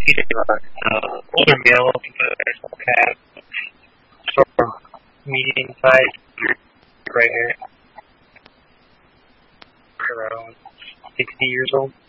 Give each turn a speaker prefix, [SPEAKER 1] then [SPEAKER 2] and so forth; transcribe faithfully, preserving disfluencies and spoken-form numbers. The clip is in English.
[SPEAKER 1] he's a uh, older male, baseball cap, sort of medium size, gray hair, around sixty years old.